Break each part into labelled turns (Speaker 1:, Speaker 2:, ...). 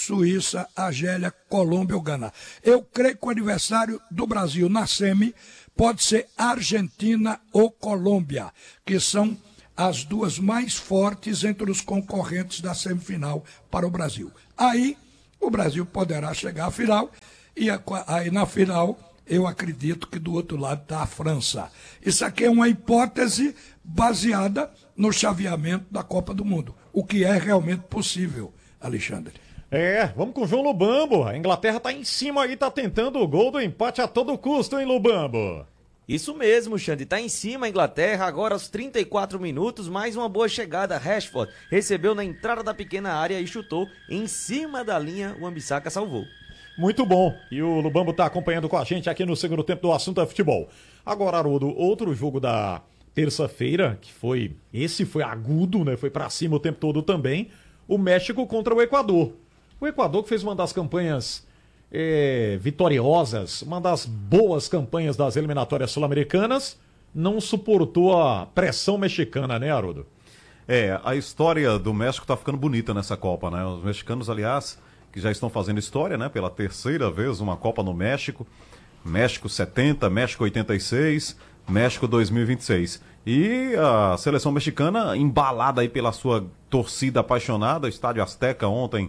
Speaker 1: Suíça, Argélia, Colômbia ou Gana. Eu creio que o adversário do Brasil na semi pode ser Argentina ou Colômbia, que são as duas mais fortes entre os concorrentes da semifinal para o Brasil. Aí o Brasil poderá chegar à final e aí na final eu acredito que do outro lado está a França. Isso aqui é uma hipótese baseada no chaveamento da Copa do Mundo, o que é realmente possível, Alexandre.
Speaker 2: Vamos com o João Lubambo. A Inglaterra tá em cima aí, tá tentando o gol do empate a todo custo, hein, Lubambo?
Speaker 3: Isso mesmo, Xande, tá em cima a Inglaterra, agora aos 34 minutos, mais uma boa chegada, Rashford recebeu na entrada da pequena área e chutou em cima da linha, o Wan-Bissaka salvou.
Speaker 2: Muito bom, e o Lubambo tá acompanhando com a gente aqui no segundo tempo do Assunto é Futebol. Agora, Haroldo, outro jogo da terça-feira, esse foi agudo, né, foi pra cima o tempo todo também, o México contra o Equador. O Equador que fez uma das campanhas vitoriosas, uma das boas campanhas das eliminatórias sul-americanas, não suportou a pressão mexicana, né, Haroldo?
Speaker 4: A história do México tá ficando bonita nessa Copa, né? Os mexicanos, aliás, que já estão fazendo história, né? Pela terceira vez, uma Copa no México. México 70, México 86, México 2026. E a seleção mexicana, embalada aí pela sua torcida apaixonada, Estádio Azteca ontem,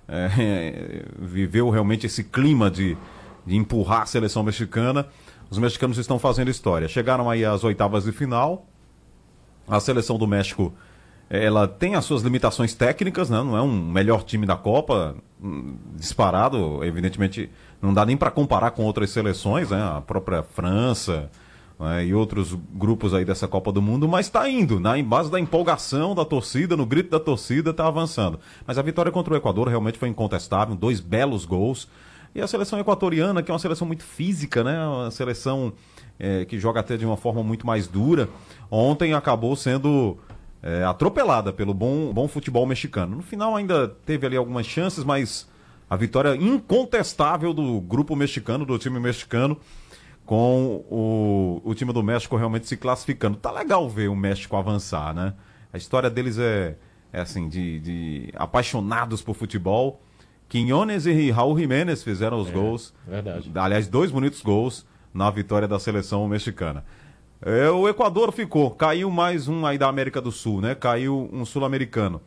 Speaker 4: viveu realmente esse clima de empurrar a seleção mexicana. Os mexicanos estão fazendo história. Chegaram aí às oitavas de final. A seleção do México, ela tem as suas limitações técnicas, né? Não é um melhor time da Copa, disparado, evidentemente não dá nem para comparar com outras seleções, né? A própria França, né? E outros grupos aí dessa Copa do Mundo, mas está indo, em base da empolgação da torcida, no grito da torcida, está avançando. Mas a vitória contra o Equador realmente foi incontestável, 2 belos gols. E a seleção equatoriana, que é uma seleção muito física, né? Uma seleção que joga até de uma forma muito mais dura, ontem acabou sendo atropelada pelo bom futebol mexicano. No final ainda teve ali algumas chances, mas a vitória incontestável do grupo mexicano, do time mexicano, com o time do México realmente se classificando. Tá legal ver o México avançar, né? A história deles é assim, de apaixonados por futebol. Quiñones e Raul Jiménez fizeram os gols.
Speaker 2: Verdade.
Speaker 4: Aliás, 2 bonitos gols na vitória da seleção mexicana. O Equador caiu mais um aí da América do Sul, né? Caiu um sul-americano.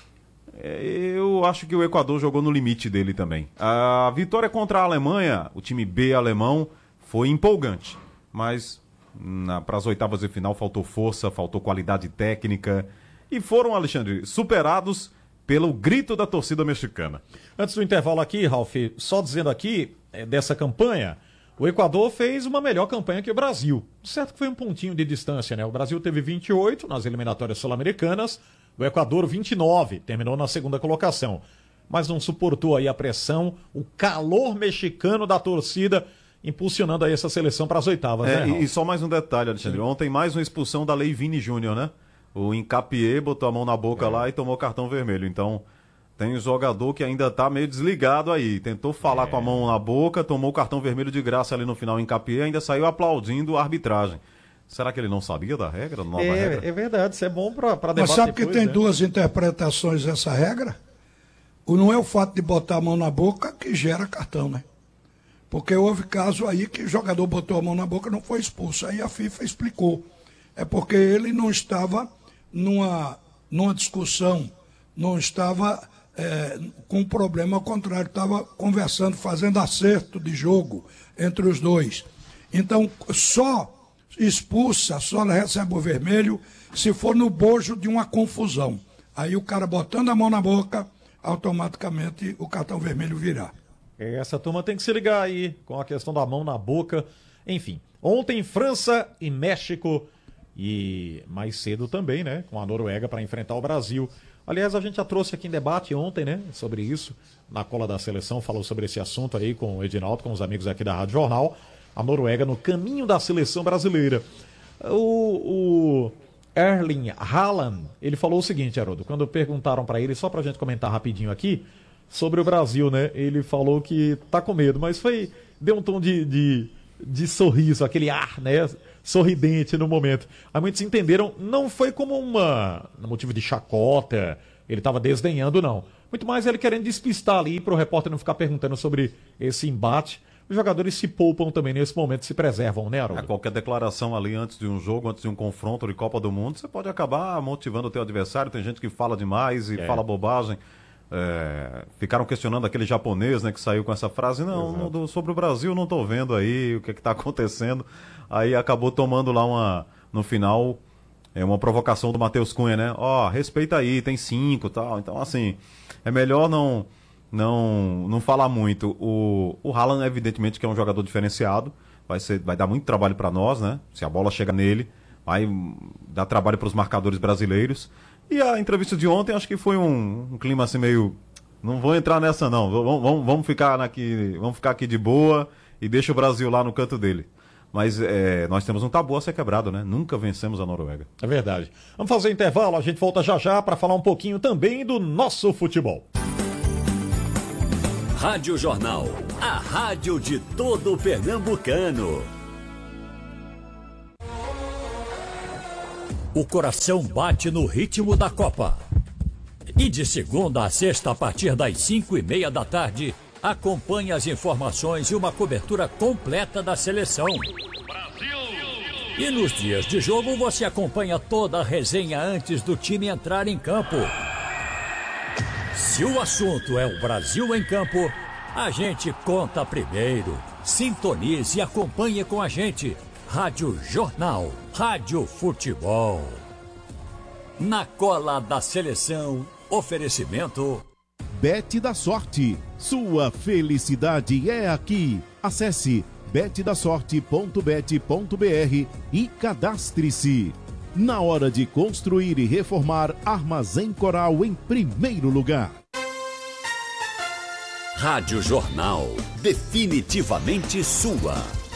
Speaker 4: Eu acho que o Equador jogou no limite dele também. A vitória contra a Alemanha, o time B alemão, foi empolgante, mas para as oitavas de final faltou força, faltou qualidade técnica e foram, Alexandre, superados pelo grito da torcida mexicana.
Speaker 2: Antes do intervalo aqui, Ralf, só dizendo aqui dessa campanha, o Equador fez uma melhor campanha que o Brasil. Certo que foi um pontinho de distância, né? O Brasil teve 28 nas eliminatórias sul-americanas, o Equador 29, terminou na segunda colocação. Mas não suportou aí a pressão, o calor mexicano da torcida, impulsionando aí essa seleção para as oitavas, né,
Speaker 4: e só mais um detalhe, Alexandre. Ontem mais uma expulsão da Lei Vini Júnior, né? O Hincapié botou a mão na boca lá e tomou cartão vermelho. Então, tem um jogador que ainda tá meio desligado aí. Tentou falar com a mão na boca, tomou cartão vermelho de graça ali no final, o Hincapié, ainda saiu aplaudindo a arbitragem. Será que ele não sabia da regra, nova regra?
Speaker 2: É verdade, isso é bom para debater.
Speaker 1: Mas sabe
Speaker 2: depois,
Speaker 1: que tem
Speaker 2: né?
Speaker 1: duas interpretações dessa regra? Não é o fato de botar a mão na boca que gera cartão, né? Porque houve caso aí que o jogador botou a mão na boca e não foi expulso. Aí a FIFA explicou. É porque ele não estava numa discussão, não estava com um problema, ao contrário, estava conversando, fazendo acerto de jogo entre os dois. Então, só expulsa, só recebe o vermelho se for no bojo de uma confusão. Aí o cara botando a mão na boca, automaticamente o cartão vermelho virá.
Speaker 2: Essa turma tem que se ligar aí com a questão da mão na boca. Enfim, ontem França e México e mais cedo também, né, com a Noruega para enfrentar o Brasil. Aliás, a gente já trouxe aqui em debate ontem, né, sobre isso, na cola da seleção, falou sobre esse assunto aí com o Edinaldo, com os amigos aqui da Rádio Jornal. A Noruega no caminho da seleção brasileira. O Erling Haaland, ele falou o seguinte, Haroldo, quando perguntaram para ele, só pra gente comentar rapidinho aqui, sobre o Brasil, né? Ele falou que tá com medo, mas deu um tom de sorriso, aquele ar, né? Sorridente no momento. Aí muitos entenderam, não foi como um motivo de chacota, ele tava desdenhando, não. Muito mais ele querendo despistar ali para o repórter não ficar perguntando sobre esse embate. Os jogadores se poupam também nesse momento, se preservam, né, Haroldo?
Speaker 4: Qualquer declaração ali antes de um jogo, antes de um confronto de Copa do Mundo, você pode acabar motivando o teu adversário. Tem gente que fala demais e fala bobagem. Ficaram questionando aquele japonês, né, que saiu com essa frase. Não, sobre o Brasil não tô vendo aí o que tá acontecendo. Aí acabou tomando lá no final uma provocação do Matheus Cunha, né? Respeita aí, tem 5 e tal. Então, assim, é melhor não falar muito. O Haaland, evidentemente, que é um jogador diferenciado. Vai dar muito trabalho para nós, né? Se a bola chega nele, vai dar trabalho para os marcadores brasileiros. E a entrevista de ontem, acho que foi um clima assim meio... Não vou entrar nessa, não. Vamos ficar aqui de boa e deixa o Brasil lá no canto dele. Mas nós temos um tabu a ser quebrado, né? Nunca vencemos a Noruega.
Speaker 2: É verdade. Vamos fazer intervalo, a gente volta já para falar um pouquinho também do nosso futebol.
Speaker 5: Rádio Jornal, a rádio de todo pernambucano. O coração bate no ritmo da Copa. E de segunda a sexta, a partir das 5:30 da tarde, acompanhe as informações e uma cobertura completa da seleção. Brasil! E nos dias de jogo, você acompanha toda a resenha antes do time entrar em campo. Se o assunto é o Brasil em campo, a gente conta primeiro. Sintonize e acompanhe com a gente. Rádio Jornal, Rádio Futebol. Na cola da seleção, oferecimento...
Speaker 6: Bet da Sorte. Sua felicidade é aqui. Acesse betdasorte.bet.br e cadastre-se. Na hora de construir e reformar, Armazém Coral em primeiro lugar.
Speaker 5: Rádio Jornal, definitivamente sua.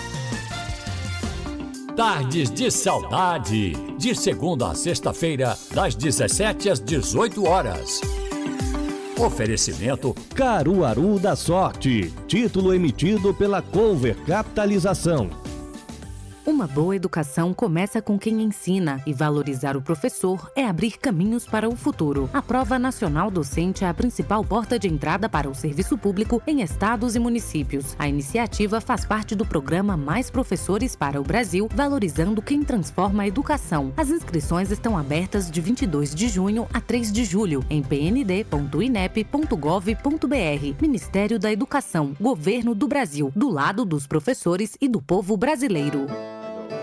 Speaker 5: Tardes de Saudade, de segunda a sexta-feira, das 17 às 18 horas. Oferecimento
Speaker 7: Caruaru da Sorte, título emitido pela Cover Capitalização.
Speaker 8: Uma boa educação começa com quem ensina, e valorizar o professor é abrir caminhos para o futuro. A Prova Nacional Docente é a principal porta de entrada para o serviço público em estados e municípios. A iniciativa faz parte do programa Mais Professores para o Brasil, valorizando quem transforma a educação. As inscrições estão abertas de 22 de junho a 3 de julho em pnd.inep.gov.br. Ministério da Educação, Governo do Brasil, do lado dos professores e do povo brasileiro.